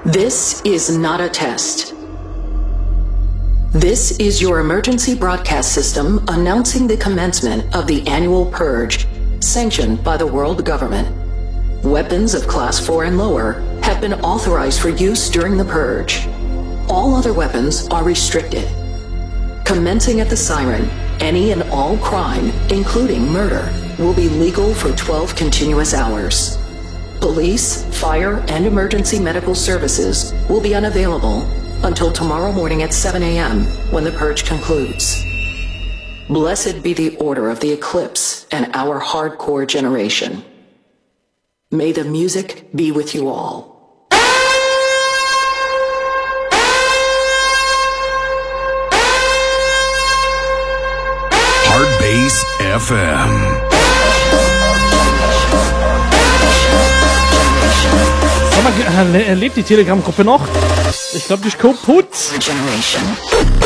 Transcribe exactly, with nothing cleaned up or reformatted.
This is not a test. This is your emergency broadcast system announcing the commencement of the annual purge, sanctioned by the world government. Weapons of Class four and lower have been authorized for use during the purge. All other weapons are restricted. Commencing at the siren, any and all crime, including murder, will be legal for twelve continuous hours. Police, fire, and emergency medical services will be unavailable until tomorrow morning at seven a.m. when the purge concludes. Blessed be the order of the eclipse and our hardcore generation. May the music be with you all. Hardbase F M. Sag mal, lebt die Telegram-Gruppe noch? Ich glaube, die ist kaputt.